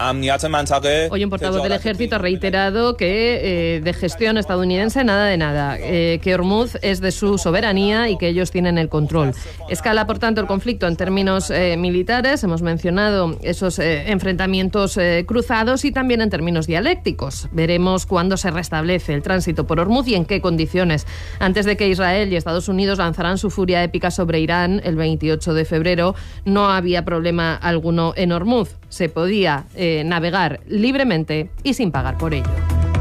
Hoy un portavoz del ejército ha reiterado que de gestión estadounidense nada de nada, que Ormuz es de su soberanía y que ellos tienen el control. Escala, por tanto, el conflicto en términos militares, hemos mencionado esos enfrentamientos cruzados, y también en términos dialécticos. Veremos cuándo se restablece el tránsito por Ormuz y en qué condiciones. Antes de que Israel y Estados Unidos lanzaran su furia épica sobre Irán el 28 de febrero, no había problema alguno en Ormuz. Se podía navegar libremente y sin pagar por ello.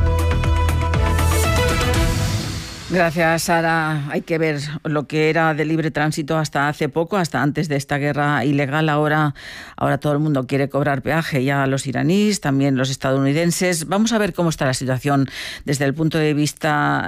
Gracias, Sara. Hay que ver lo que era de libre tránsito hasta hace poco, hasta antes de esta guerra ilegal. Ahora todo el mundo quiere cobrar peaje, ya los iraníes, también los estadounidenses. Vamos a ver cómo está la situación desde el punto de vista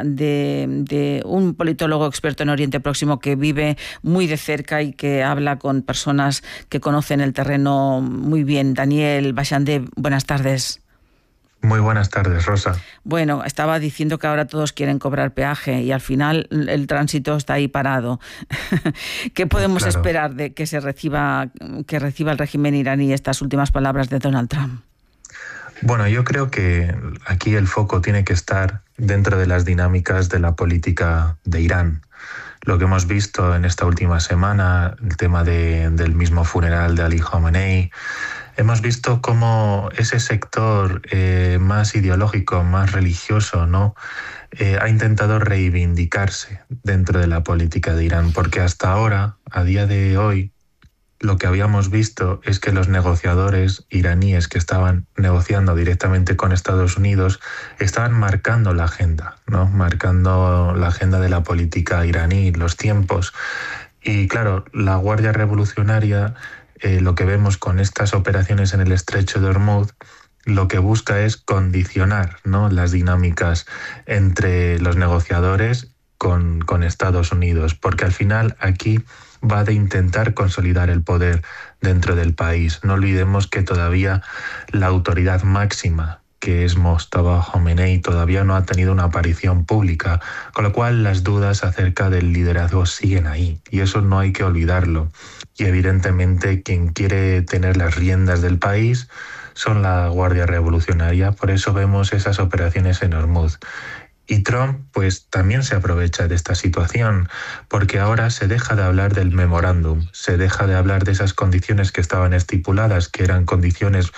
de un politólogo experto en Oriente Próximo que vive muy de cerca y que habla con personas que conocen el terreno muy bien. Daniel Bachande, buenas tardes. Muy buenas tardes, Rosa. Bueno, estaba diciendo que ahora todos quieren cobrar peaje y al final el tránsito está ahí parado. ¿Qué podemos esperar de que reciba el régimen iraní estas últimas palabras de Donald Trump? Bueno, yo creo que aquí el foco tiene que estar dentro de las dinámicas de la política de Irán. Lo que hemos visto en esta última semana, el tema del mismo funeral de Ali Khamenei, hemos visto cómo ese sector más ideológico, más religioso, ¿no? Ha intentado reivindicarse dentro de la política de Irán, porque hasta ahora, a día de hoy, lo que habíamos visto es que los negociadores iraníes que estaban negociando directamente con Estados Unidos estaban marcando la agenda, ¿no? Marcando la agenda de la política iraní, los tiempos. Y claro, la Guardia Revolucionaria, lo que vemos con estas operaciones en el Estrecho de Ormuz, lo que busca es condicionar, ¿no?, las dinámicas entre los negociadores con Estados Unidos, porque al final aquí va de intentar consolidar el poder dentro del país. No olvidemos que todavía la autoridad máxima, que es Mojtaba Khomeini, todavía no ha tenido una aparición pública, con lo cual las dudas acerca del liderazgo siguen ahí, y eso no hay que olvidarlo. Y evidentemente quien quiere tener las riendas del país son la Guardia Revolucionaria, por eso vemos esas operaciones en Ormuz. Y Trump pues también se aprovecha de esta situación, porque ahora se deja de hablar del memorándum, se deja de hablar de esas condiciones que estaban estipuladas, que eran condiciones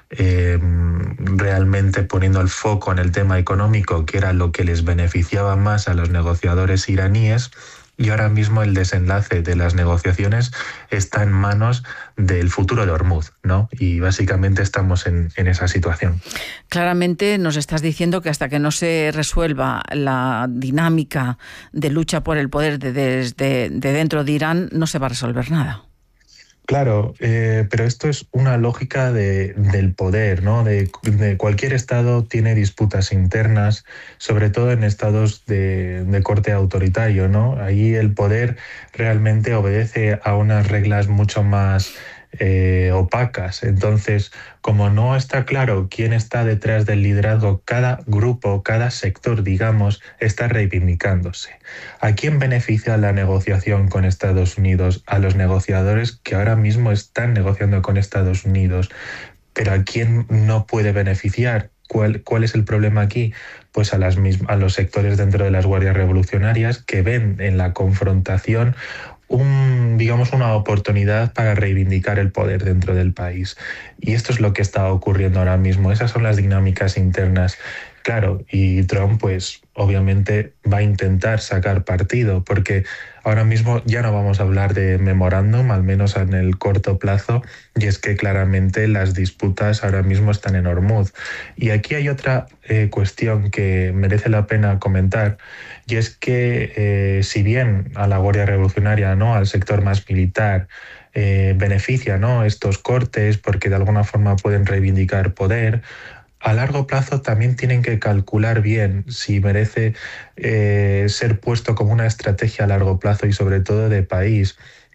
realmente poniendo el foco en el tema económico, que era lo que les beneficiaba más a los negociadores iraníes. Y ahora mismo el desenlace de las negociaciones está en manos del futuro de Ormuz, ¿no? Y básicamente estamos en esa situación. Claramente nos estás diciendo que hasta que no se resuelva la dinámica de lucha por el poder de dentro de Irán, no se va a resolver nada. Claro, pero esto es una lógica del poder, ¿no? De cualquier estado tiene disputas internas, sobre todo en estados de corte autoritario, ¿no? Ahí el poder realmente obedece a unas reglas mucho más opacas. Entonces, como no está claro quién está detrás del liderazgo, cada grupo, cada sector, digamos, está reivindicándose. ¿A quién beneficia la negociación con Estados Unidos? A los negociadores que ahora mismo están negociando con Estados Unidos. ¿Pero a quién no puede beneficiar? ¿Cuál es el problema aquí? Pues a los sectores dentro de las guardias revolucionarias que ven en la confrontación una oportunidad para reivindicar el poder dentro del país. Y esto es lo que está ocurriendo ahora mismo. Esas son las dinámicas internas. Claro, y Trump pues obviamente va a intentar sacar partido, porque ahora mismo ya no vamos a hablar de memorándum, al menos en el corto plazo, y es que claramente las disputas ahora mismo están en Ormuz. Y aquí hay otra cuestión que merece la pena comentar, y es que si bien a la Guardia Revolucionaria, ¿no?, al sector más militar, beneficia, ¿no?, estos cortes porque de alguna forma pueden reivindicar poder, a largo plazo también tienen que calcular bien si merece ser puesto como una estrategia a largo plazo y sobre todo de país,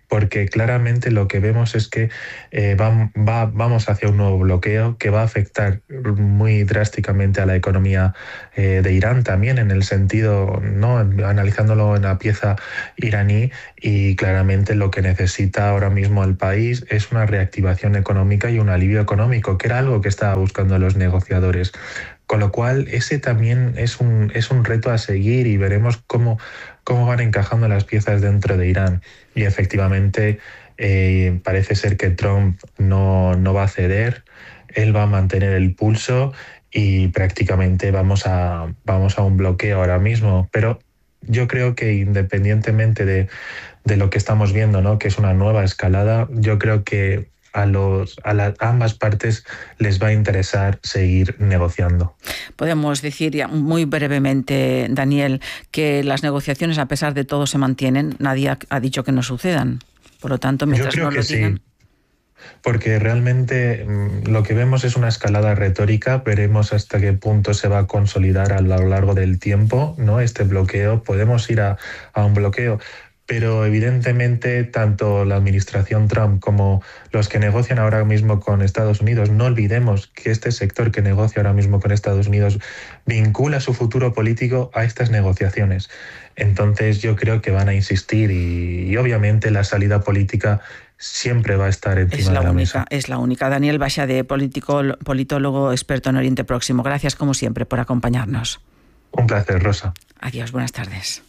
porque claramente lo que vemos es que vamos hacia un nuevo bloqueo que va a afectar muy drásticamente a la economía de Irán también, en el sentido, ¿no?, analizándolo en la pieza iraní, y claramente lo que necesita ahora mismo el país es una reactivación económica y un alivio económico, que era algo que estaban buscando los negociadores. Con lo cual, ese también es un reto a seguir, y veremos cómo van encajando las piezas dentro de Irán. Y efectivamente parece ser que Trump no va a ceder, él va a mantener el pulso y prácticamente vamos a un bloqueo ahora mismo. Pero yo creo que independientemente de lo que estamos viendo, ¿no?, que es una nueva escalada, yo creo que a ambas partes les va a interesar seguir negociando. Podemos decir ya muy brevemente, Daniel, que las negociaciones a pesar de todo se mantienen. Nadie ha dicho que no sucedan. Por lo tanto, mientras no lo digan... Sí. Porque realmente lo que vemos es una escalada retórica. Veremos hasta qué punto se va a consolidar a lo largo del tiempo, ¿no?, este bloqueo. Podemos ir a un bloqueo, pero evidentemente tanto la administración Trump como los que negocian ahora mismo con Estados Unidos, no olvidemos que este sector que negocia ahora mismo con Estados Unidos vincula su futuro político a estas negociaciones. Entonces yo creo que van a insistir, y obviamente la salida política siempre va a estar encima de la mesa. Es la única. Daniel Bachade, politólogo experto en Oriente Próximo. Gracias como siempre por acompañarnos. Un placer, Rosa. Adiós, buenas tardes.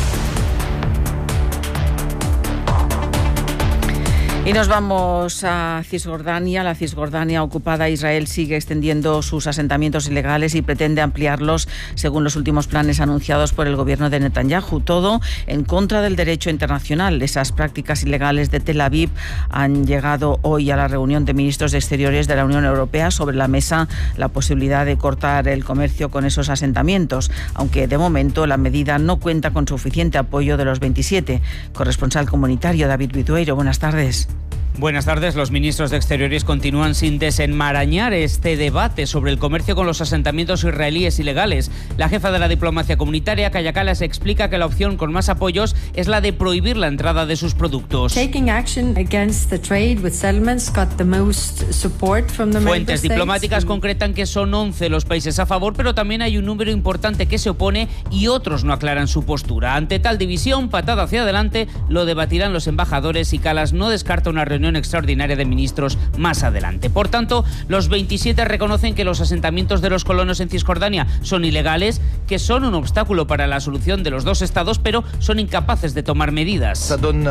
Y nos vamos a Cisjordania. La Cisjordania ocupada, Israel sigue extendiendo sus asentamientos ilegales y pretende ampliarlos según los últimos planes anunciados por el gobierno de Netanyahu. Todo en contra del derecho internacional. Esas prácticas ilegales de Tel Aviv han llegado hoy a la reunión de ministros de Exteriores de la Unión Europea. Sobre la mesa la posibilidad de cortar el comercio con esos asentamientos, aunque de momento la medida no cuenta con suficiente apoyo de los 27. Corresponsal comunitario David Bidueiro, buenas tardes. Buenas tardes. Los ministros de Exteriores continúan sin desenmarañar este debate sobre el comercio con los asentamientos israelíes ilegales. La jefa de la diplomacia comunitaria, Kaja Kallas, explica que la opción con más apoyos es la de prohibir la entrada de sus productos. Fuentes diplomáticas concretan que son 11 los países a favor, pero también hay un número importante que se opone y otros no aclaran su postura. Ante tal división, patada hacia adelante, lo debatirán los embajadores, y Kallas no descarta una reunión extraordinaria de ministros más adelante. Por tanto, los 27 reconocen que los asentamientos de los colonos en Cisjordania son ilegales, que son un obstáculo para la solución de los dos estados, pero son incapaces de tomar medidas.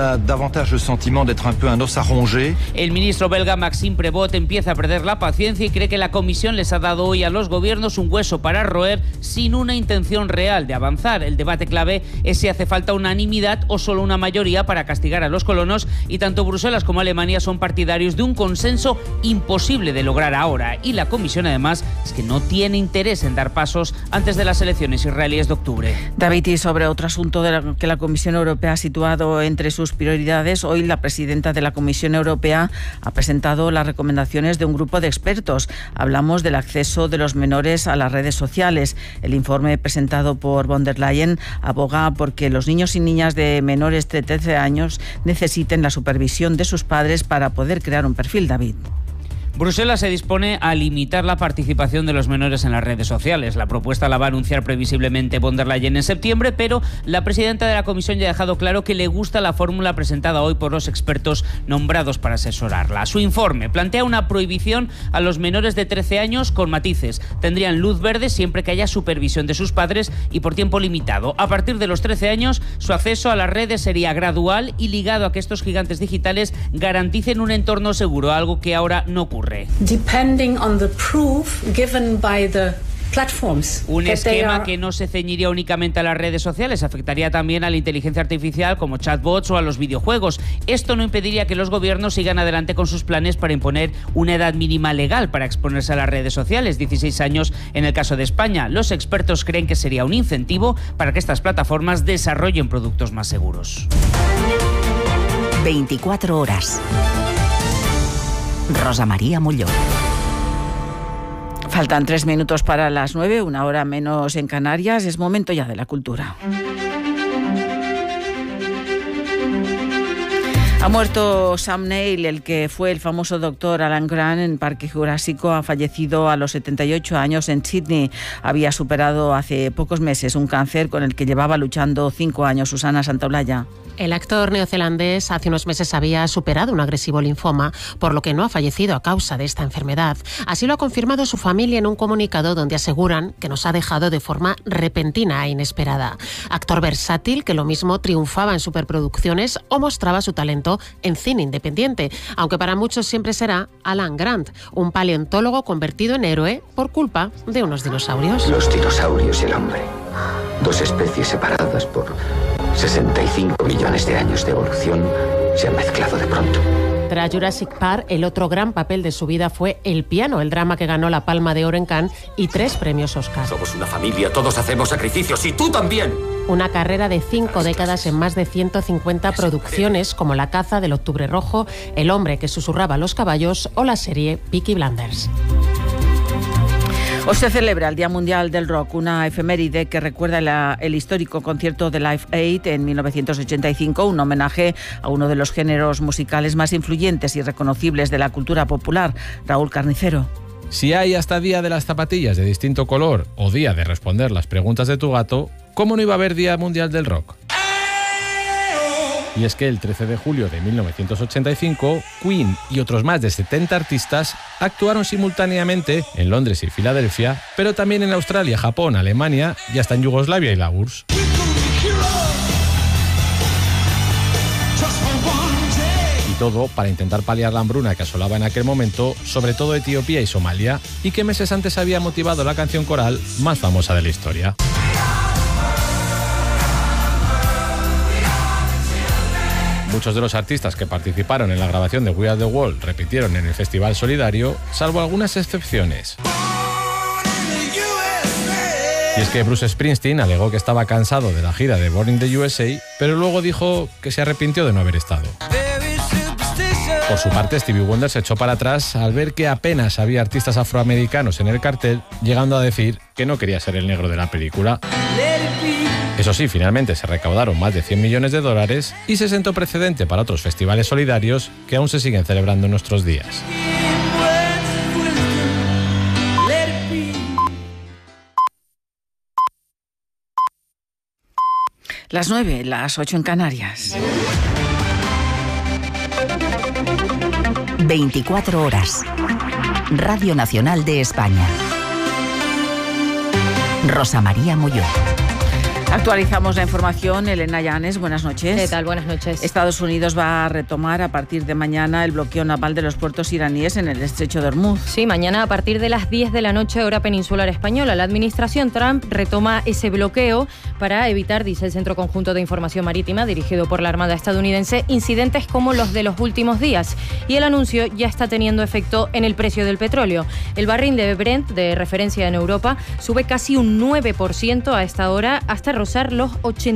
El ministro belga Maxime Prévost empieza a perder la paciencia y cree que la Comisión les ha dado hoy a los gobiernos un hueso para roer sin una intención real de avanzar. El debate clave es si hace falta unanimidad o solo una mayoría para castigar a los colonos, y tanto Bruselas como Alemania son partidarios de un consenso imposible de lograr ahora, y la Comisión además es que no tiene interés en dar pasos antes de las elecciones israelíes de octubre. David, y sobre otro asunto que la Comisión Europea ha situado entre sus prioridades, hoy la presidenta de la Comisión Europea ha presentado las recomendaciones de un grupo de expertos. Hablamos del acceso de los menores a las redes sociales. El informe presentado por von der Leyen aboga porque los niños y niñas de menores de 13 años necesiten la supervisión de sus padres para poder crear un perfil, David. Bruselas se dispone a limitar la participación de los menores en las redes sociales. La propuesta la va a anunciar previsiblemente von der Leyen en septiembre, pero la presidenta de la Comisión ya ha dejado claro que le gusta la fórmula presentada hoy por los expertos nombrados para asesorarla. Su informe plantea una prohibición a los menores de 13 años con matices. Tendrían luz verde siempre que haya supervisión de sus padres y por tiempo limitado. A partir de los 13 años, su acceso a las redes sería gradual y ligado a que estos gigantes digitales garanticen un entorno seguro, algo que ahora no ocurre. Depending on the proof given by the platforms. Un esquema que no se ceñiría únicamente a las redes sociales, afectaría también a la inteligencia artificial como chatbots o a los videojuegos. Esto no impediría que los gobiernos sigan adelante con sus planes para imponer una edad mínima legal para exponerse a las redes sociales, 16 años en el caso de España. Los expertos creen que sería un incentivo para que estas plataformas desarrollen productos más seguros. 24 horas. Rosa María Molló. Faltan 3 minutos para las 9, 1 hora menos en Canarias. Es momento ya de la cultura. Ha muerto Sam Neill, el que fue el famoso doctor Alan Grant en Parque Jurásico. Ha fallecido a los 78 años en Sydney. Había superado hace pocos meses un cáncer con el que llevaba luchando 5 años. Susana Santaolalla. El actor neozelandés hace unos meses había superado un agresivo linfoma, por lo que no ha fallecido a causa de esta enfermedad. Así lo ha confirmado su familia en un comunicado donde aseguran que nos ha dejado de forma repentina e inesperada. Actor versátil que lo mismo triunfaba en superproducciones o mostraba su talento en cine independiente, aunque para muchos siempre será Alan Grant, un paleontólogo convertido en héroe por culpa de unos dinosaurios. Los dinosaurios y el hombre, dos especies separadas por 65 millones de años de evolución, se han mezclado de pronto. Tras Jurassic Park, el otro gran papel de su vida fue El piano, el drama que ganó la Palma de Oro en Cannes y 3 premios Oscar. Somos una familia, todos hacemos sacrificios y tú también. Una carrera de 5 décadas en más de 150 producciones como La caza del Octubre Rojo, El hombre que susurraba a los caballos o la serie Peaky Blinders. Hoy se celebra el Día Mundial del Rock, una efeméride que recuerda el histórico concierto de Live Aid en 1985, un homenaje a uno de los géneros musicales más influyentes y reconocibles de la cultura popular. Raúl Carnicero. Si hay hasta Día de las Zapatillas de distinto color o Día de responder las preguntas de tu gato, ¿cómo no iba a haber Día Mundial del Rock? Y es que el 13 de julio de 1985, Queen y otros más de 70 artistas actuaron simultáneamente en Londres y Filadelfia, pero también en Australia, Japón, Alemania y hasta en Yugoslavia y la URSS. Y todo para intentar paliar la hambruna que asolaba en aquel momento, sobre todo Etiopía y Somalia, y que meses antes había motivado la canción coral más famosa de la historia. Muchos de los artistas que participaron en la grabación de We Are The World repitieron en el Festival Solidario, salvo algunas excepciones. Y es que Bruce Springsteen alegó que estaba cansado de la gira de Born in the USA, pero luego dijo que se arrepintió de no haber estado. Por su parte, Stevie Wonder se echó para atrás al ver que apenas había artistas afroamericanos en el cartel, llegando a decir que no quería ser el negro de la película. Eso sí, finalmente se recaudaron más de $100 millones y se sentó precedente para otros festivales solidarios que aún se siguen celebrando en nuestros días. Las 9, las 8 en Canarias. 24 horas. Radio Nacional de España. Rosa María Molló. Actualizamos la información. Elena Llanes, buenas noches. ¿Qué tal? Buenas noches. Estados Unidos va a retomar a partir de mañana el bloqueo naval de los puertos iraníes en el estrecho de Hormuz. Sí, mañana a partir de las 10 de la noche, hora peninsular española. La administración Trump retoma ese bloqueo para evitar, dice el Centro Conjunto de Información Marítima, dirigido por la Armada estadounidense, incidentes como los de los últimos días. Y el anuncio ya está teniendo efecto en el precio del petróleo. El barril de Brent, de referencia en Europa, sube casi un 9% a esta hora, hasta rozar los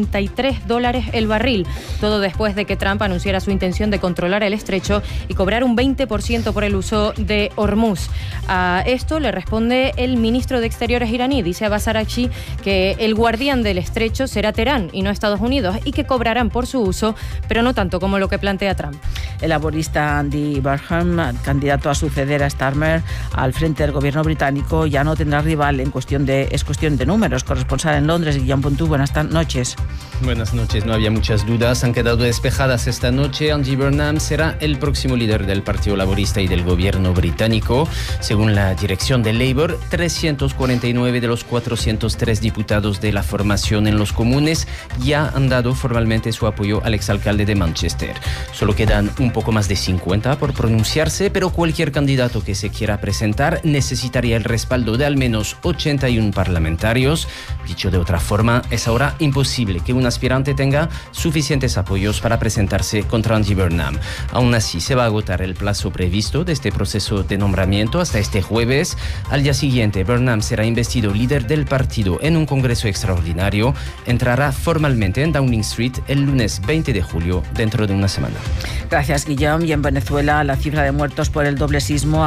$83 el barril. Todo después de que Trump anunciara su intención de controlar el estrecho y cobrar un 20% por el uso de Hormuz. A esto le responde el ministro de Exteriores iraní, dice Abbas Araghchi, que el guardián del estrecho será Teherán y no Estados Unidos, y que cobrarán por su uso, pero no tanto como lo que plantea Trump. El laborista Andy Burnham, candidato a suceder a Starmer al frente del gobierno británico, ya no tendrá rival. Es cuestión de números. Corresponsal en Londres, Guillaume Pontú, buenas noches. Buenas noches, no había muchas dudas, han quedado despejadas esta noche. Andy Burnham será el próximo líder del Partido Laborista y del gobierno británico. Según la dirección de Labour, 349 de los 403 diputados de la formación en los comunes ya han dado formalmente su apoyo al exalcalde de Manchester. Solo quedan un poco más de 50 por pronunciarse, pero cualquier candidato que se quiera presentar necesitaría el respaldo de al menos 81 parlamentarios. Dicho de otra forma, es ahora imposible que un aspirante tenga suficientes apoyos para presentarse contra Andy Burnham. Aún así, se va a agotar el plazo previsto de este proceso de nombramiento hasta este jueves. Al día siguiente, Burnham será investido líder del partido en un congreso extraordinario. Entrará formalmente en Downing Street el lunes 20 de julio, dentro de una semana. Gracias, Guillaume. Y en Venezuela, la cifra de muertos por el doble sismo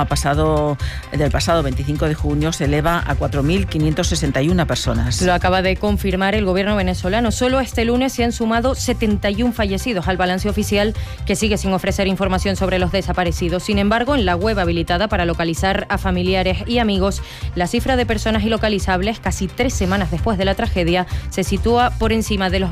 del pasado 25 de junio se eleva a 4.561 personas. Lo acaba de confirmar el el gobierno venezolano. Solo este lunes se han sumado 71 fallecidos al balance oficial, que sigue sin ofrecer información sobre los desaparecidos. Sin embargo, en la web habilitada para localizar a familiares y amigos, la cifra de personas ilocalizables, casi 3 semanas después de la tragedia, se sitúa por encima de los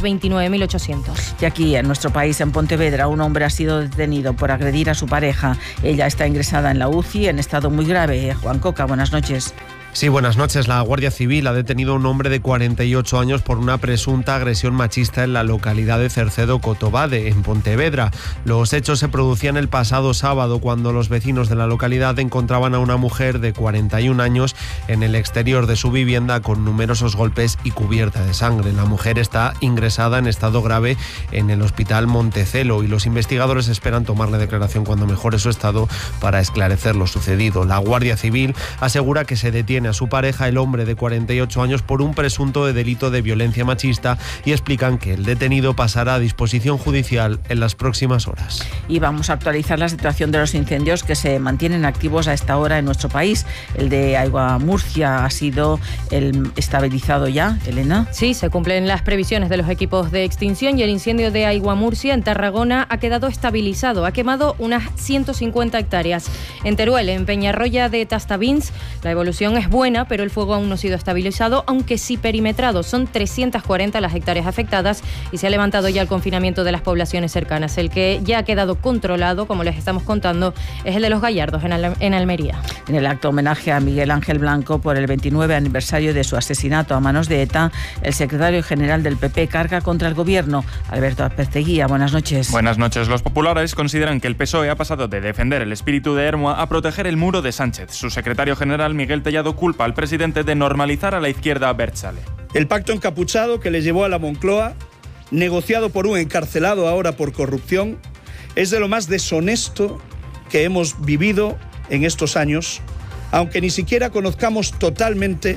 29.800. Y aquí, en nuestro país, en Pontevedra, un hombre ha sido detenido por agredir a su pareja. Ella está ingresada en la UCI en estado muy grave. Juan Coca, buenas noches. Sí, buenas noches. La Guardia Civil ha detenido a un hombre de 48 años por una presunta agresión machista en la localidad de Cercedo-Cotobade, en Pontevedra. Los hechos se producían el pasado sábado, cuando los vecinos de la localidad encontraban a una mujer de 41 años en el exterior de su vivienda con numerosos golpes y cubierta de sangre. La mujer está ingresada en estado grave en el Hospital Montecelo y los investigadores esperan tomarle declaración cuando mejore su estado para esclarecer lo sucedido. La Guardia Civil asegura que se detiene a su pareja, el hombre de 48 años, por un presunto delito de violencia machista, y explican que el detenido pasará a disposición judicial en las próximas horas. Y vamos a actualizar la situación de los incendios que se mantienen activos a esta hora en nuestro país. El de Aigua Murcia ha sido estabilizado ya, Elena. Sí, se cumplen las previsiones de los equipos de extinción y el incendio de Aigua Murcia en Tarragona ha quedado estabilizado. Ha quemado unas 150 hectáreas. En Teruel, en Peñarroya de Tastavins, la evolución es buena, pero el fuego aún no ha sido estabilizado, aunque sí perimetrado. Son 340 las hectáreas afectadas y se ha levantado ya el confinamiento de las poblaciones cercanas. El que ya ha quedado controlado, como les estamos contando, es el de Los Gallardos, en Almería. En el acto homenaje a Miguel Ángel Blanco por el 29 aniversario de su asesinato a manos de ETA, el secretario general del PP carga contra el gobierno. Alberto Azpeitia, buenas noches. Buenas noches. Los populares consideran que el PSOE ha pasado de defender el espíritu de Ermua a proteger el muro de Sánchez. Su secretario general, Miguel Tellado, culpa al presidente de normalizar a la izquierda abertzale. El pacto encapuchado que le llevó a la Moncloa, negociado por un encarcelado ahora por corrupción, es de lo más deshonesto que hemos vivido en estos años, aunque ni siquiera conozcamos totalmente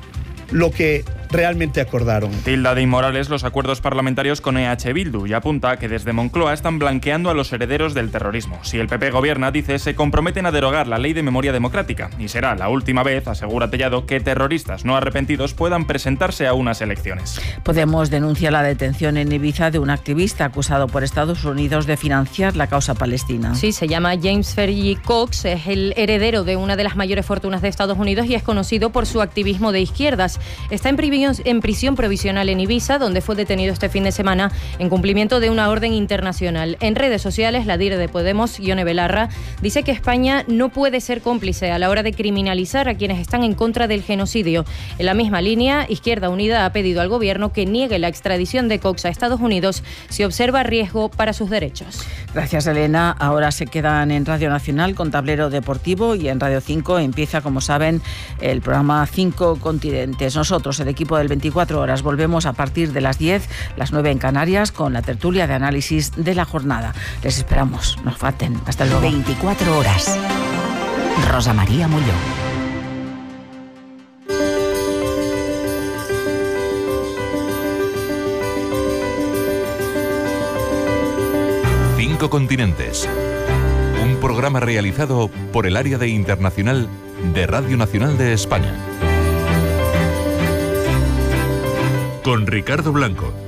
lo que realmente acordaron. Tilda de inmorales los acuerdos parlamentarios con EH Bildu y apunta que desde Moncloa están blanqueando a los herederos del terrorismo. Si el PP gobierna, dice, se comprometen a derogar la ley de memoria democrática y será la última vez, asegura Tellado, que terroristas no arrepentidos puedan presentarse a unas elecciones. Podemos denuncia la detención en Ibiza de un activista acusado por Estados Unidos de financiar la causa palestina. Sí, se llama James Fergie Cox, es el heredero de una de las mayores fortunas de Estados Unidos y es conocido por su activismo de izquierdas. Está en prisión provisional en Ibiza, donde fue detenido este fin de semana en cumplimiento de una orden internacional. En redes sociales, la líder de Podemos, Ione Belarra, dice que España no puede ser cómplice a la hora de criminalizar a quienes están en contra del genocidio. En la misma línea, Izquierda Unida ha pedido al gobierno que niegue la extradición de Cox a Estados Unidos si observa riesgo para sus derechos. Gracias, Elena. Ahora se quedan en Radio Nacional con Tablero Deportivo y en Radio 5 empieza, como saben, el programa 5 Continentes. Nosotros, el equipo del 24 horas, volvemos a partir de las 10, las 9 en Canarias, con la tertulia de análisis de la jornada. Les esperamos, no falten. Hasta luego. 24 horas. Rosa María Molló. Cinco Continentes. Un programa realizado por el Área de Internacional de Radio Nacional de España. Con Ricardo Blanco.